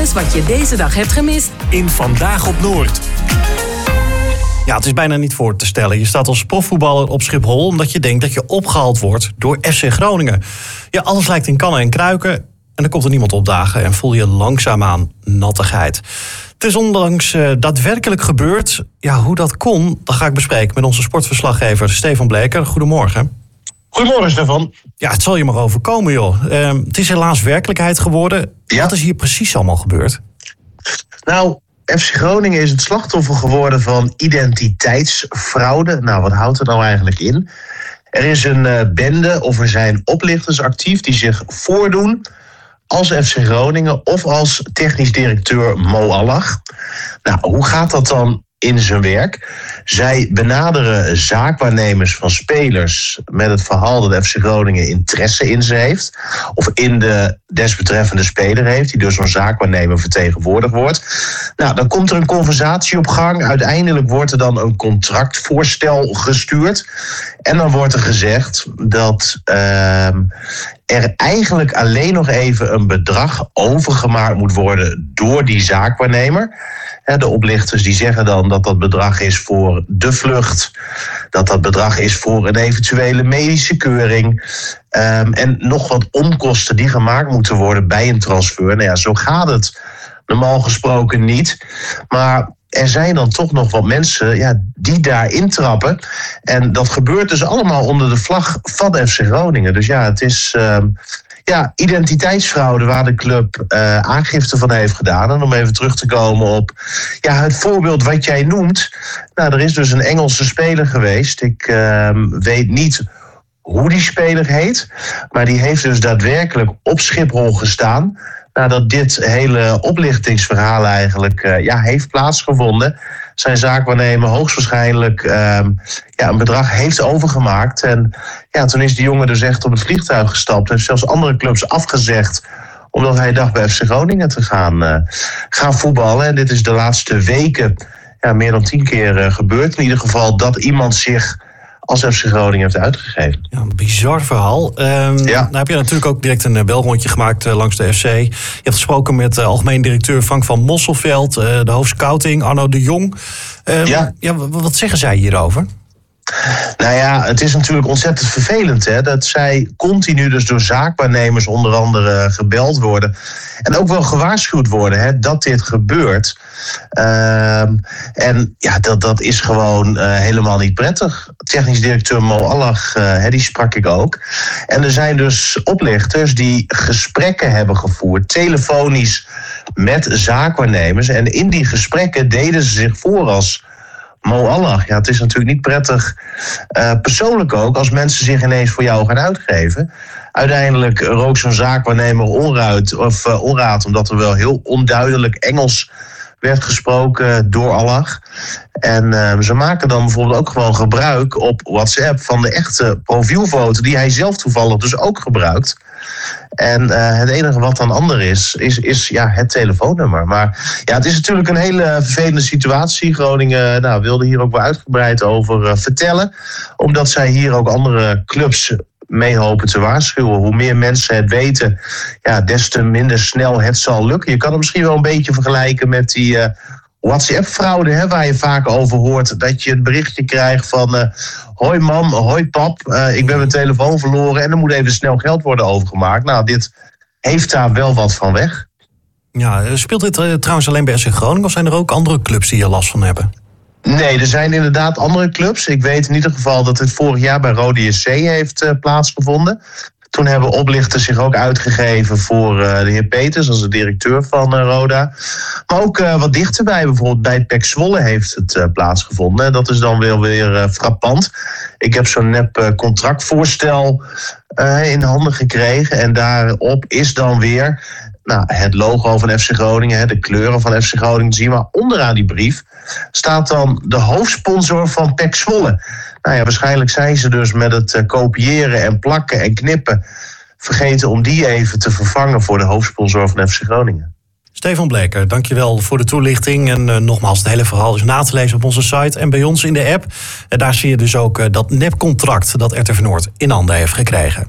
alles wat je deze dag hebt gemist in Vandaag op Noord. Ja, het is bijna niet voor te stellen. Je staat als profvoetballer op Schiphol omdat je denkt dat je opgehaald wordt door FC Groningen. Ja, alles lijkt in kannen en kruiken en dan komt er niemand opdagen en voel je langzaamaan nattigheid. Het is onlangs daadwerkelijk gebeurd. Ja, hoe dat kon, dat ga ik bespreken met onze sportverslaggever Stefan Bleker. Goedemorgen. Goedemorgen, Stefan. Ja, het zal je maar overkomen, joh. Het is helaas werkelijkheid geworden. Ja. Wat is hier precies allemaal gebeurd? Nou, FC Groningen is het slachtoffer geworden van identiteitsfraude. Nou, wat houdt het nou eigenlijk in? Er is een bende of er zijn oplichters actief die zich voordoen als FC Groningen of als technisch directeur Mo Allah. Nou, hoe gaat dat dan in zijn werk? Zij benaderen zaakwaarnemers van spelers met het verhaal dat FC Groningen interesse in ze heeft, of in de desbetreffende speler heeft, die door zo'n zaakwaarnemer vertegenwoordigd wordt. Nou, dan komt er een conversatie op gang. Uiteindelijk wordt er dan een contractvoorstel gestuurd. En dan wordt er gezegd dat er eigenlijk alleen nog even een bedrag overgemaakt moet worden door die zaakwaarnemer. De oplichters die zeggen dan dat dat bedrag is voor de vlucht, dat dat bedrag is voor een eventuele medische keuring en nog wat onkosten die gemaakt moeten worden bij een transfer. Nou ja, zo gaat het normaal gesproken niet. Maar er zijn dan toch nog wat mensen die daar intrappen. En dat gebeurt dus allemaal onder de vlag van FC Groningen. Dus ja, het is identiteitsfraude waar de club aangifte van heeft gedaan. En om even terug te komen op het voorbeeld wat jij noemt. Nou, er is dus een Engelse speler geweest. Ik weet niet hoe die speler heet. Maar die heeft dus daadwerkelijk op Schiphol gestaan nadat dit hele oplichtingsverhaal eigenlijk heeft plaatsgevonden. Zijn zaakwaarnemer hoogstwaarschijnlijk een bedrag heeft overgemaakt. En toen is die jongen dus echt op het vliegtuig gestapt. Heeft zelfs andere clubs afgezegd omdat hij dacht bij FC Groningen te gaan voetballen. En dit is de laatste weken meer dan 10 keer gebeurd. In ieder geval dat iemand zich als FC Groningen heeft uitgegeven. Ja, een bizar verhaal. Nou heb je natuurlijk ook direct een belrondje gemaakt langs de FC. Je hebt gesproken met algemeen directeur Frank van Mosselveld, de hoofdscouting Arno de Jong. Wat zeggen zij hierover? Nou ja, het is natuurlijk ontzettend vervelend dat zij continu dus door zaakwaarnemers onder andere gebeld worden. En ook wel gewaarschuwd worden dat dit gebeurt. Dat is gewoon helemaal niet prettig. Technisch directeur Mo Allah, die sprak ik ook. En er zijn dus oplichters die gesprekken hebben gevoerd, telefonisch met zaakwaarnemers. En in die gesprekken deden ze zich voor als Mo Allah. Ja, het is natuurlijk niet prettig, persoonlijk ook, als mensen zich ineens voor jou gaan uitgeven. Uiteindelijk rook zo'n zaakwaarnemer onraad, omdat er wel heel onduidelijk Engels werd gesproken door Allah. En ze maken dan bijvoorbeeld ook gewoon gebruik op WhatsApp van de echte profielfoto die hij zelf toevallig dus ook gebruikt. En het enige wat dan anders is het telefoonnummer. Maar het is natuurlijk een hele vervelende situatie. Groningen wilde hier ook wel uitgebreid over vertellen. Omdat zij hier ook andere clubs mee hopen te waarschuwen. Hoe meer mensen het weten, des te minder snel het zal lukken. Je kan het misschien wel een beetje vergelijken met die WhatsApp-fraude, waar je vaak over hoort dat je een berichtje krijgt van hoi mam, hoi pap, ik ben mijn telefoon verloren en er moet even snel geld worden overgemaakt. Nou, dit heeft daar wel wat van weg. Ja, speelt dit trouwens alleen bij FC Groningen of zijn er ook andere clubs die er last van hebben? Nee, er zijn inderdaad andere clubs. Ik weet in ieder geval dat het vorig jaar bij Rode JC heeft plaatsgevonden. Toen hebben oplichters zich ook uitgegeven voor de heer Peters als de directeur van Roda. Maar ook wat dichterbij, bijvoorbeeld bij PEC Zwolle heeft het plaatsgevonden. Dat is dan weer frappant. Ik heb zo'n nep contractvoorstel in handen gekregen. En daarop is dan weer het logo van FC Groningen, de kleuren van FC Groningen te zien. Maar onderaan die brief staat dan de hoofdsponsor van PEC Zwolle. Nou ja, waarschijnlijk zijn ze dus met het kopiëren en plakken en knippen vergeten om die even te vervangen voor de hoofdsponsor van FC Groningen. Stefan Bleker, dankjewel voor de toelichting. En nogmaals, het hele verhaal is na te lezen op onze site en bij ons in de app. En daar zie je dus ook dat nepcontract dat RTV Noord in handen heeft gekregen.